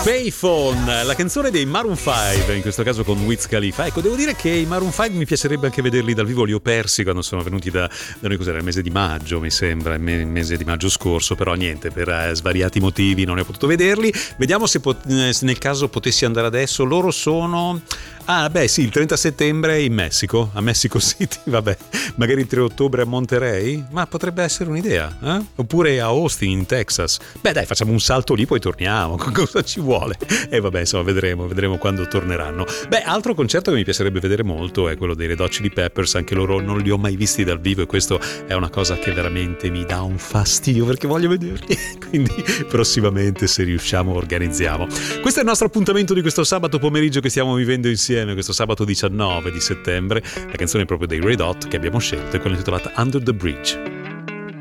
Payphone, la canzone dei Maroon 5, in questo caso con Wiz Khalifa. Ecco, devo dire che i Maroon 5 mi piacerebbe anche vederli dal vivo, li ho persi quando sono venuti da noi, cos'era, il mese di maggio mi sembra, il mese di maggio scorso, però niente, per svariati motivi non ho potuto vederli. Vediamo se nel caso potessi andare adesso. Loro sono... Ah, beh, sì, il 30 settembre in Messico, a Mexico City, vabbè, magari il 3 ottobre a Monterey, ma potrebbe essere un'idea, eh? Oppure a Austin, in Texas. Beh, dai, facciamo un salto lì, poi torniamo, cosa ci vuole? E vabbè, insomma, vedremo quando torneranno. Beh, altro concerto che mi piacerebbe vedere molto è quello dei Red Hot Chili Peppers, anche loro non li ho mai visti dal vivo e questo è una cosa che veramente mi dà un fastidio perché voglio vederli, quindi prossimamente, se riusciamo, organizziamo. Questo è il nostro appuntamento di questo sabato pomeriggio che stiamo vivendo insieme, questo sabato 19 di settembre. La canzone è proprio dei Red Hot che abbiamo scelto è quella intitolata Under the Bridge.